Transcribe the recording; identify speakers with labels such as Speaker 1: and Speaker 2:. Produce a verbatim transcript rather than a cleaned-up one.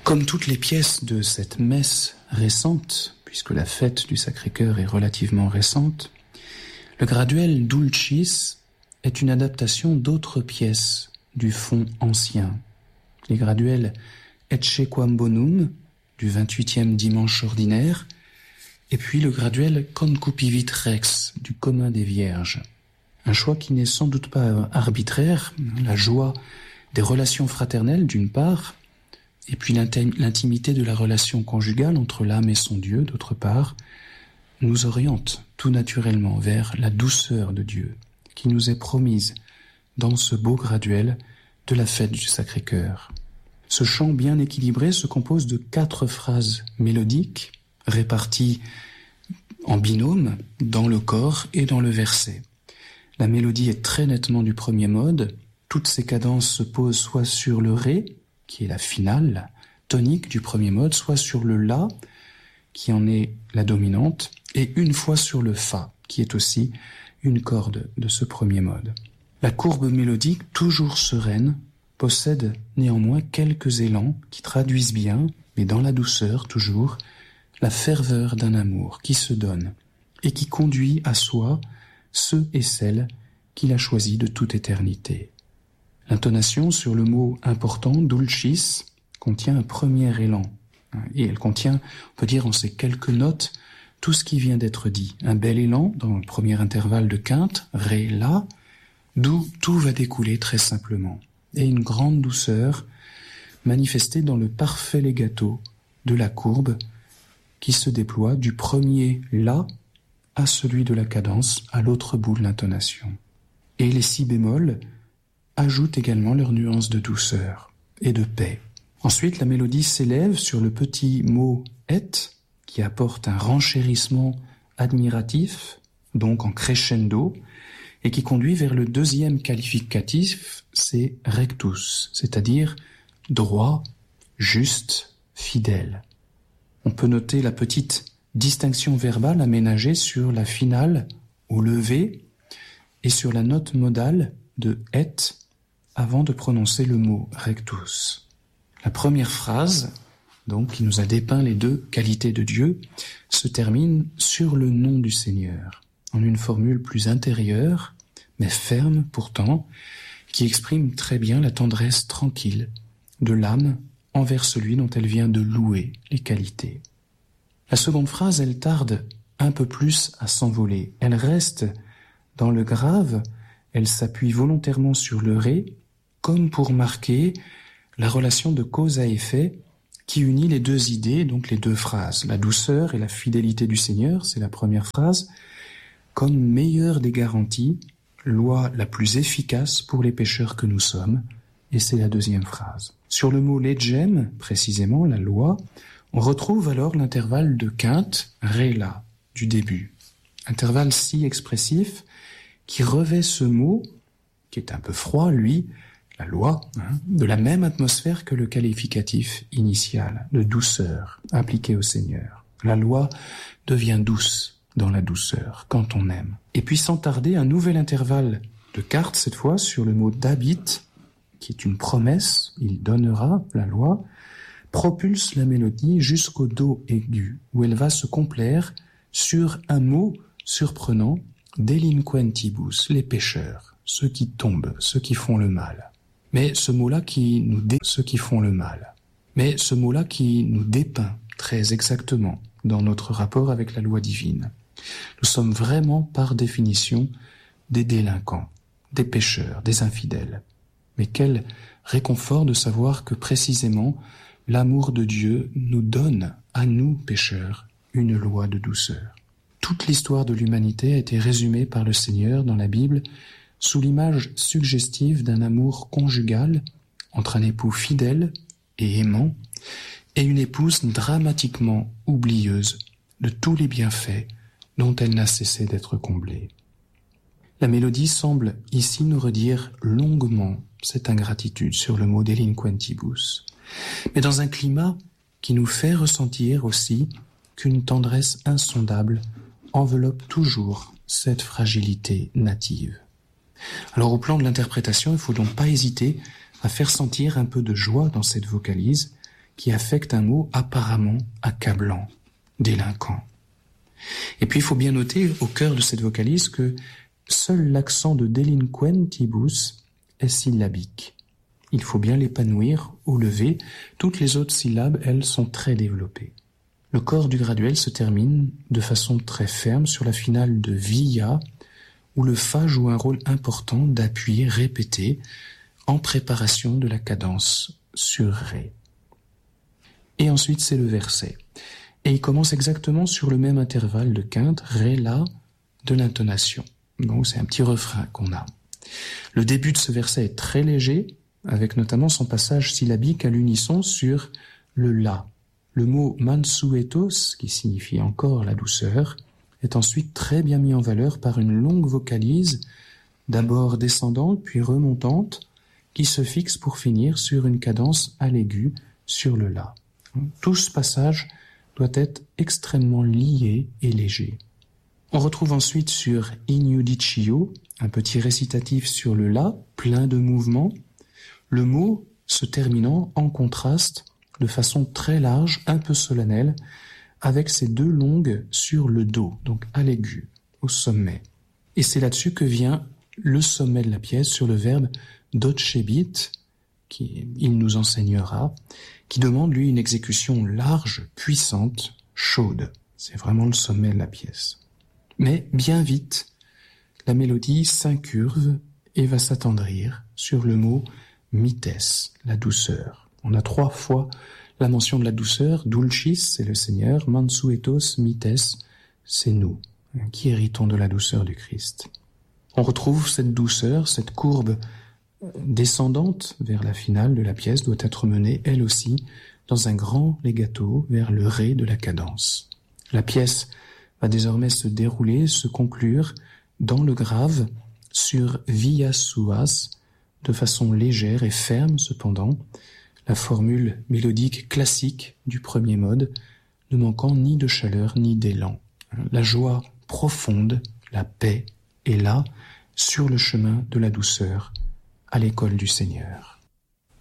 Speaker 1: Comme toutes les pièces de cette messe récente, puisque la fête du Sacré-Cœur est relativement récente, le graduel Dulcis est une adaptation d'autres pièces du fond ancien. Les graduels Ecce Quam Bonum du vingt-huitième dimanche ordinaire, et puis le graduel Concupivit Rex du commun des Vierges. Un choix qui n'est sans doute pas arbitraire, la joie des relations fraternelles d'une part, et puis l'intimité de la relation conjugale entre l'âme et son Dieu d'autre part, nous oriente tout naturellement vers la douceur de Dieu qui nous est promise dans ce beau graduel de la fête du Sacré-Cœur. Ce chant bien équilibré se compose de quatre phrases mélodiques réparties en binôme dans le corps et dans le verset. La mélodie est très nettement du premier mode. Toutes ces cadences se posent soit sur le Ré, qui est la finale tonique du premier mode, soit sur le La, qui en est la dominante, et une fois sur le Fa, qui est aussi une corde de ce premier mode. La courbe mélodique, toujours sereine, possède néanmoins quelques élans qui traduisent bien, mais dans la douceur toujours, la ferveur d'un amour qui se donne et qui conduit à soi ceux et celles qu'il a choisis de toute éternité. L'intonation sur le mot important, dulcis, contient un premier élan. Et elle contient, on peut dire en ces quelques notes, tout ce qui vient d'être dit. Un bel élan dans le premier intervalle de quinte, ré, la, d'où tout va découler très simplement. Et une grande douceur manifestée dans le parfait legato de la courbe qui se déploie du premier la à celui de la cadence à l'autre bout de l'intonation. Et les si bémols ajoutent également leur nuance de douceur et de paix. Ensuite, la mélodie s'élève sur le petit mot « et » qui apporte un renchérissement admiratif, donc en crescendo, et qui conduit vers le deuxième qualificatif, c'est « rectus », c'est-à-dire droit, juste, fidèle. On peut noter la petite distinction verbale aménagée sur la finale au levé et sur la note modale de « et » avant de prononcer le mot « rectus ». La première phrase, donc, qui nous a dépeint les deux qualités de Dieu, se termine sur le nom du Seigneur, en une formule plus intérieure, mais ferme pourtant, qui exprime très bien la tendresse tranquille de l'âme envers celui dont elle vient de louer les qualités. La seconde phrase, elle tarde un peu plus à s'envoler. Elle reste dans le grave, elle s'appuie volontairement sur le ré, comme pour marquer la relation de cause à effet qui unit les deux idées, donc les deux phrases. La douceur et la fidélité du Seigneur, c'est la première phrase, comme meilleure des garanties, loi la plus efficace pour les pécheurs que nous sommes, et c'est la deuxième phrase. Sur le mot legem, précisément, la loi, on retrouve alors l'intervalle de quinte, ré-la, du début. Intervalle si expressif qui revêt ce mot, qui est un peu froid, lui, la loi, hein, de la même atmosphère que le qualificatif initial, de douceur, appliqué au Seigneur. La loi devient douce dans la douceur, quand on aime. Et puis sans tarder, un nouvel intervalle de quarte, cette fois, sur le mot d'habit, qui est une promesse, il donnera, la loi, propulse la mélodie jusqu'au do aigu, où elle va se complaire sur un mot surprenant, delinquentibus, les pécheurs, ceux qui tombent, ceux qui font le mal. Mais ce mot-là qui nous dé... ceux qui font le mal. Mais ce mot-là qui nous dépeint très exactement dans notre rapport avec la loi divine. Nous sommes vraiment, par définition, des délinquants, des pécheurs, des infidèles. Mais quel réconfort de savoir que précisément l'amour de Dieu nous donne, à nous pécheurs, une loi de douceur. Toute l'histoire de l'humanité a été résumée par le Seigneur dans la Bible sous l'image suggestive d'un amour conjugal entre un époux fidèle et aimant et une épouse dramatiquement oublieuse de tous les bienfaits dont elle n'a cessé d'être comblée. La mélodie semble ici nous redire longuement cette ingratitude sur le mot delinquentibus, mais dans un climat qui nous fait ressentir aussi qu'une tendresse insondable enveloppe toujours cette fragilité native. Alors au plan de l'interprétation, il ne faut donc pas hésiter à faire sentir un peu de joie dans cette vocalise qui affecte un mot apparemment accablant, délinquant. Et puis il faut bien noter au cœur de cette vocalise que seul l'accent de delinquentibus est syllabique. Il faut bien l'épanouir ou lever, toutes les autres syllabes, elles, sont très développées. Le corps du graduel se termine de façon très ferme sur la finale de via, où le fa joue un rôle important d'appui répété en préparation de la cadence sur ré. Et ensuite, c'est le verset. Et il commence exactement sur le même intervalle de quinte, ré, la, de l'intonation. Donc c'est un petit refrain qu'on a. Le début de ce verset est très léger, avec notamment son passage syllabique à l'unisson sur le la. Le mot mansuetos, qui signifie encore la douceur, est ensuite très bien mis en valeur par une longue vocalise, d'abord descendante puis remontante, qui se fixe pour finir sur une cadence à l'aigu sur le la. Tout ce passage doit être extrêmement lié et léger. On retrouve ensuite sur Ignudiccio un petit récitatif sur le la, plein de mouvements, le mot se terminant en contraste de façon très large, un peu solennelle, avec ces deux longues sur le do, donc à l'aigu, au sommet. Et c'est là-dessus que vient le sommet de la pièce sur le verbe docebit, qui il nous enseignera, qui demande lui une exécution large, puissante, chaude. C'est vraiment le sommet de la pièce. Mais bien vite, la mélodie s'incurve et va s'attendrir sur le mot mites, la douceur. On a trois fois la mention de la douceur. Dulcis, c'est le Seigneur. Mansuetos, mites, c'est nous, qui héritons de la douceur du Christ. On retrouve cette douceur, cette courbe descendante vers la finale de la pièce doit être menée, elle aussi, dans un grand legato vers le ré de la cadence. La pièce va désormais se dérouler, se conclure dans le grave sur via suas, de façon légère et ferme cependant, la formule mélodique classique du premier mode, ne manquant ni de chaleur ni d'élan. La joie profonde, la paix est là, sur le chemin de la douceur, à l'école du Seigneur.